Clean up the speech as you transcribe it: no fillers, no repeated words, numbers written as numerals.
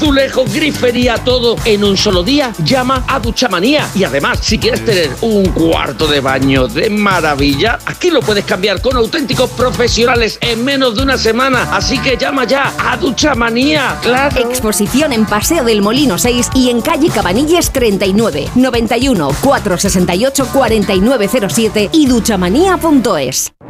azulejos, grifería, todo en un solo día. Llama a Duchamanía. Y además, si quieres tener un cuarto de baño de maravilla, aquí lo puedes cambiar con auténticos profesionales en menos de una semana. Así que llama ya a Duchamanía. ¡Claro! Exposición en Paseo del Molino 6 y en calle Cabanilles 39, 91 468 4907 y duchamanía.es.